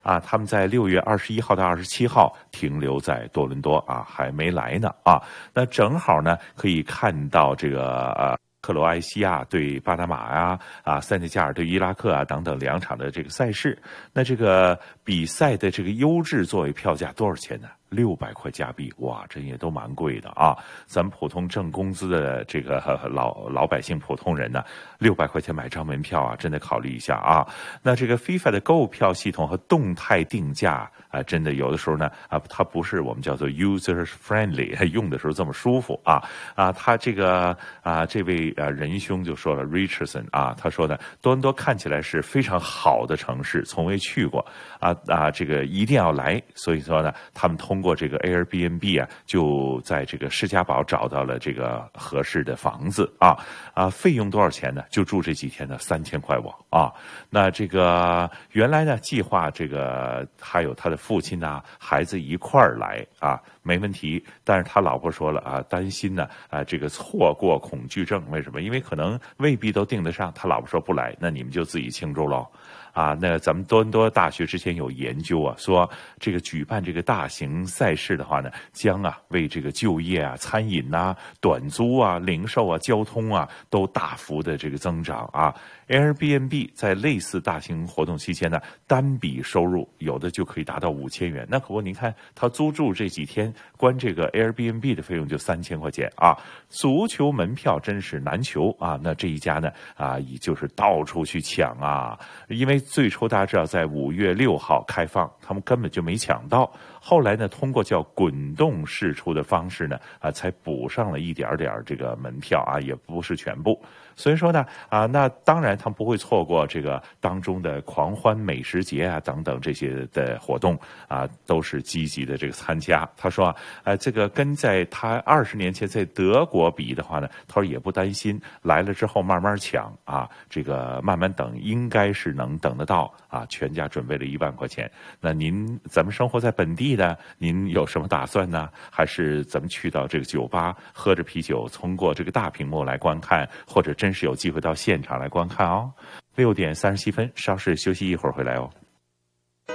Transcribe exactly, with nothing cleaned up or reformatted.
啊，他们在六月二十一号到二十七号停留在多伦多啊，还没来呢啊。那正好呢，可以看到这个呃。克罗埃西亚对巴拿马呀、啊，啊，塞内加尔对伊拉克啊等等两场的这个赛事，那这个比赛的这个优质座位票价多少钱呢？六百块加币，哇，这也都蛮贵的啊！咱们普通挣工资的这个老老百姓、普通人呢，六百块钱买张门票啊，真的考虑一下啊。那这个 FIFA 的购票系统和动态定价啊，真的有的时候呢啊，它不是我们叫做 user friendly， 用的时候这么舒服啊啊，他这个啊这位啊仁兄就说了 Richardson 啊，他说呢，多伦多看起来是非常好的城市，从未去过啊啊，这个一定要来，所以说呢，他们通。通过这个 Airbnb 啊，就在这个士嘉堡找到了这个合适的房子啊啊，费用多少钱呢？就住这几天呢，三千块网啊。那这个原来呢，计划这个还有他的父亲呐、孩子一块儿来啊，没问题。但是他老婆说了啊，担心呢啊，这个错过恐惧症，为什么？因为可能未必都订得上。他老婆说不来，那你们就自己庆祝喽。啊，那咱们多伦多大学之前有研究啊，说这个举办这个大型赛事的话呢，将啊为这个就业啊、餐饮呐、啊、短租啊、零售啊、交通啊都大幅的这个增长啊。Airbnb 在类似大型活动期间呢，单笔收入有的就可以达到五千元。那可不，您看他租住这几天，关这个 Airbnb 的费用就三千块钱啊。足球门票真是难求啊。那这一家呢啊，也就是到处去抢啊，因为最初大家知道在五月六号开放，他们根本就没抢到。后来呢，通过叫滚动释出的方式呢，啊，才补上了一点点这个门票啊，也不是全部。所以说呢，啊，那当然他们不会错过这个当中的狂欢美食节啊等等这些的活动啊，都是积极的这个参加。他说啊，呃，这个跟在他二十年前在德国比的话呢，他说也不担心，来了之后慢慢抢啊，这个慢慢等，应该是能等得到啊。全家准备了一万块钱。那您咱们生活在本地的，您有什么打算呢？还是咱们去到这个酒吧喝着啤酒，通过这个大屏幕来观看，或者真是有机会到现场来观看哦。六点三十七分，稍事休息一会儿回来哦。